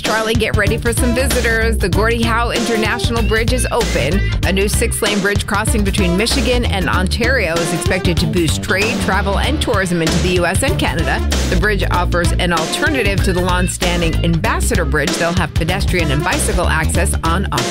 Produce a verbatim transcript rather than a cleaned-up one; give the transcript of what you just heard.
Charlie, get ready for some visitors. The Gordie Howe International Bridge is open. A new six-lane bridge crossing between Michigan and Ontario is expected to boost trade, travel, and tourism into the U S and Canada. The bridge offers an alternative to the long-standing Ambassador Bridge. They'll have pedestrian and bicycle access on